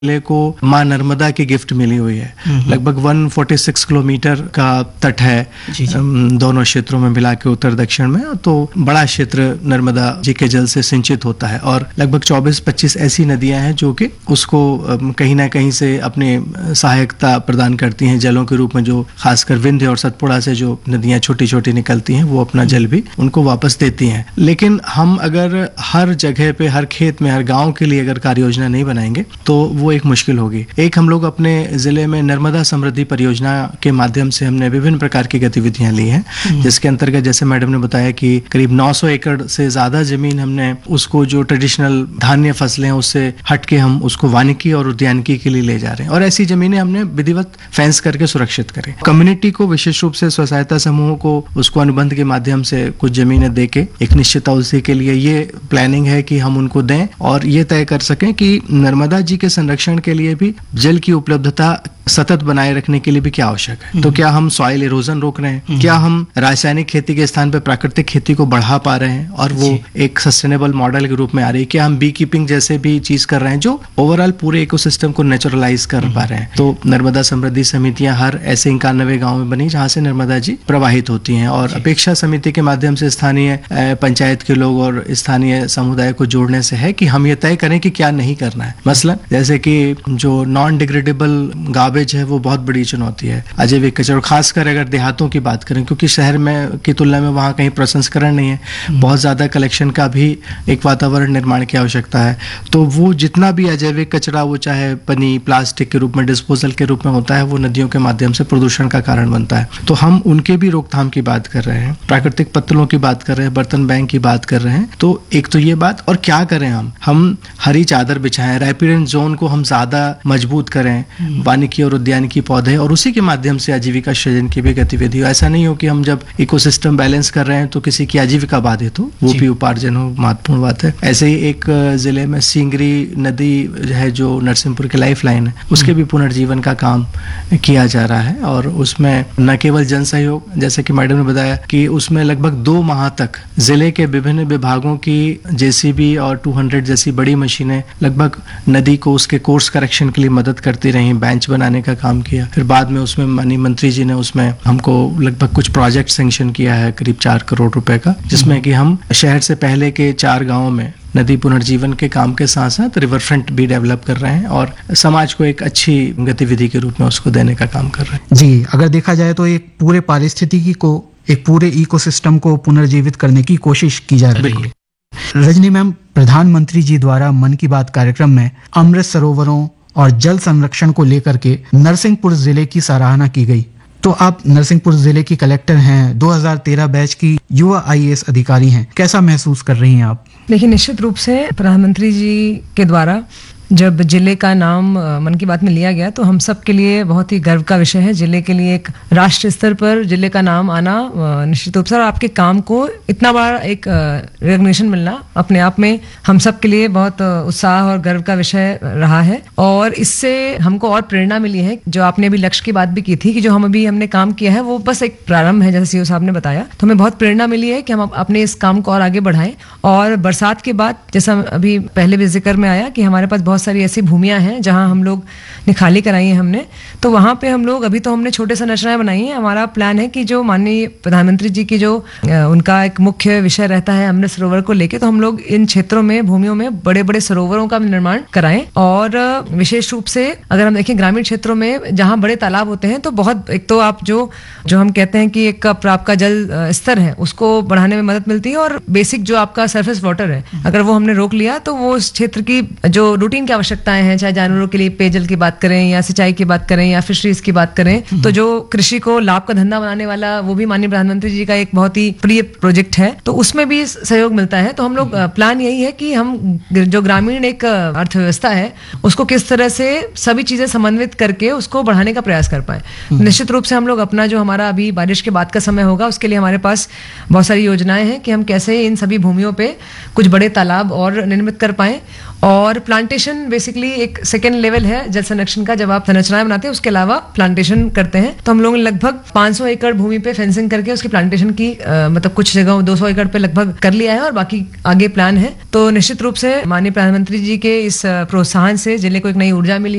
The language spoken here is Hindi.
जिले को मां नर्मदा की गिफ्ट मिली हुई है। लगभग 146 किलोमीटर का तट है दोनों क्षेत्रों में मिला के, उत्तर दक्षिण में। तो बड़ा क्षेत्र नर्मदा जी के जल से सिंचित होता है और लगभग 24-25 ऐसी नदियां हैं जो कि उसको कहीं ना कहीं से अपनी सहायकता प्रदान करती हैं जलों के रूप में। जो खासकर विंध्य और सतपुड़ा से जो नदियां छोटी छोटी निकलती हैं वो अपना जल भी उनको वापस देती हैं। लेकिन हम अगर हर जगह पे, हर खेत में, हर गाँव के लिए अगर कार्य योजना नहीं बनाएंगे तो वो एक मुश्किल होगी। एक हम लोग अपने जिले में नर्मदा समृद्धि परियोजना के माध्यम से हमने विभिन्न प्रकार की गतिविधियां ली हैं, जिसके अंतर्गत जैसे मैडम ने बताया कि करीब 900 एकड़ से ज्यादा जमीन हमने उसको जो ट्रेडिशनल धान्य फसलें हैं उससे हटके हम उसको वानिकी और उद्यानिकी के लिए ले जा रहे हैं। और ऐसी जमीनें हमने विधिवत फेंस करके सुरक्षित करें। कम्युनिटी को, विशेष रूप से स्व सहायता समूहों को उसको अनुबंध के माध्यम से कुछ जमीनें दे के एक निश्चित अवधि के लिए ये प्लानिंग है कि हम उनको दें और ये तय कर सकें कि नर्मदा जी के संरक्षण के लिए भी जल की उपलब्धता सतत बनाए रखने के लिए भी क्या आवश्यक है। तो क्या हम सॉइल इरोजन रोक रहे हैं, क्या हम रासायनिक खेती के स्थान पर प्राकृतिक खेती को बढ़ा पा रहे हैं और वो एक सस्टेनेबल मॉडल के रूप में आ रही है, क्या हम बी कीपिंग जैसे भी चीज कर रहे हैं जो ओवरऑल पूरे इकोसिस्टम को नेचुरलाइज कर पा रहे हैं। तो नर्मदा समृद्धि समितियां हर ऐसे 91 गाँव में बनी जहां से नर्मदा जी प्रवाहित होती हैं और अपेक्षा समिति के माध्यम से स्थानीय पंचायत के लोग और स्थानीय समुदाय को जोड़ने से है कि हम ये तय करें कि क्या नहीं करना है। मसलन जैसे कि जो नॉन डिग्रेडेबल गार्बेज है वो बहुत बड़ी चुनौती है, अजैविक कचरा। खासकर अगर देहातों की बात करें, क्योंकि शहर में की तुलना में वहाँ कहीं प्रसंस्करण नहीं है, बहुत ज्यादा कलेक्शन का भी एक वातावरण निर्माण की आवश्यकता है। तो वो जितना भी अजैविक कचरा, वो चाहे पनी, प्लास्टिक के रूप में, डिस्पोजल के रूप में होता है, वो नदियों के माध्यम से प्रदूषण का कारण बनता है। तो हम उनके भी रोकथाम की बात कर रहे हैं, प्राकृतिक पत्तलों की बात कर रहे हैं, बर्तन बैंक की बात कर रहे हैं। तो एक तो ये बात, और क्या करें हम हरी चादर बिछाएं, रैपिडेंट जोन को हम ज्यादा मजबूत करें, वानिकी और उद्यानिकी पौधे, और उसी के माध्यम से आजीविका सृजन की भी गतिविधि हो। ऐसा नहीं हो कि हम जब इकोसिस्टम बैलेंस कर रहे हैं तो किसी की आजीविका बाधित हो, वो भी उपार्जन हो, महत्वपूर्ण बात है। ऐसे ही एक जिले में सिंगरी नदी है जो नरसिंहपुर की लाइफ लाइन है, उसके भी पुनर्जीवन का काम किया जा रहा है। और उसमें न केवल जन सहयोग, जैसे कि मैडम ने बताया कि उसमें लगभग 2 माह तक जिले के विभिन्न विभागों की जेसीबी और 200 जैसी बड़ी मशीनें लगभग नदी को उसके कोर्स करेक्शन के लिए मदद करती रही, बेंच बनाने का काम किया। फिर बाद में उसमें माननीय मंत्री जी ने उसमें हमको लगभग कुछ प्रोजेक्ट सैंक्शन किया है करीब 4 करोड़ रुपए का, जिसमें कि हम शहर से पहले के 4 गाँवों में नदी पुनर्जीवन के काम के साथ साथ रिवर फ्रंट भी डेवलप कर रहे हैं और समाज को एक अच्छी गतिविधि के रूप में उसको देने का काम कर रहे हैं। जी, अगर देखा जाए तो एक पूरे पारिस्थितिकी को, एक पूरे इकोसिस्टम को पुनर्जीवित करने की कोशिश की जा रही है। रजनी मैम, प्रधानमंत्री जी द्वारा मन की बात कार्यक्रम में अमृत सरोवरों और जल संरक्षण को लेकर के नरसिंहपुर जिले की सराहना की गई। तो आप नरसिंहपुर जिले की कलेक्टर हैं, 2013 बैच की युवा IAS अधिकारी हैं, कैसा महसूस कर रही हैं आप? देखिए, निश्चित रूप से प्रधानमंत्री जी के द्वारा जब जिले का नाम मन की बात में लिया गया तो हम सब के लिए बहुत ही गर्व का विषय है। जिले के लिए एक राष्ट्रीय स्तर पर जिले का नाम आना निश्चित रूप से, और आपके काम को इतना बड़ा एक रिकॉग्निशन मिलना अपने आप में हम सब के लिए बहुत उत्साह और गर्व का विषय रहा है। और इससे हमको और प्रेरणा मिली है। जो आपने अभी लक्ष्य की बात भी की थी कि जो हमने काम किया है वो बस एक प्रारंभ है, जैसे CEO साहब ने बताया। तो हमें बहुत प्रेरणा मिली है कि हम अपने इस काम को और आगे बढ़ाएं। और बरसात के बाद, जैसा अभी पहले भी जिक्र में आया कि हमारे पास बहुत सारी ऐसी भूमियां हैं जहां हम लोग निखाली कराई है हमने, तो वहां पे हम लोग, अभी तो हमने छोटे संरचनाएं बनाई हैं। हमारा प्लान है कि जो माननीय प्रधानमंत्री जी की जो उनका एक मुख्य विषय रहता है अमृत सरोवर को लेके, तो हम लोग इन क्षेत्रों में, भूमियों में बड़े बड़े सरोवरों का निर्माण कराएं। और विशेष रूप से अगर हम देखें ग्रामीण क्षेत्रों में जहां बड़े तालाब होते हैं, तो बहुत, एक तो आप जो हम कहते हैं कि एक आपका जल स्तर है उसको बढ़ाने में मदद मिलती है, और बेसिक जो आपका सरफेस वाटर है अगर वो हमने रोक लिया तो वो उस क्षेत्र की जो रूटीन की आवश्यकताएं हैं, चाहे जानवरों के लिए पेयजल की बात करें या सिंचाई की बात करें या फिशरीज की बात करें, तो जो कृषि को लाभ का धंधा बनाने वाला, वो भी माननीय प्रधानमंत्री जी का एक बहुत ही प्रिय प्रोजेक्ट है, तो उसमें भी सहयोग मिलता है। तो हम लोग, प्लान यही है कि हम जो ग्रामीण एक अर्थव्यवस्था है उसको किस तरह से सभी चीजें समन्वित करके उसको बढ़ाने का प्रयास कर पाए। निश्चित रूप से हम लोग अपना जो हमारा अभी बारिश के बाद का समय होगा उसके लिए हमारे पास बहुत सारी योजनाएं हैं कि हम कैसे इन सभी भूमियों पे कुछ बड़े तालाब और निर्मित कर पाए। और प्लांटेशन प्लांटेशन बेसिकली एक सेकेंड लेवल है जल संरक्षण का। जब आप संरचनाएं बनाते हैं उसके अलावा प्लांटेशन करते हैं, तो हम लोगों ने लगभग 500 एकड़ भूमि पे फेंसिंग करके उसकी प्लांटेशन की, मतलब कुछ जगह 200 एकड़ पे लगभग कर लिया है और बाकी आगे प्लान है। तो निश्चित रूप से माननीय प्रधानमंत्री जी के इस प्रोत्साहन से जिले को एक नई ऊर्जा मिली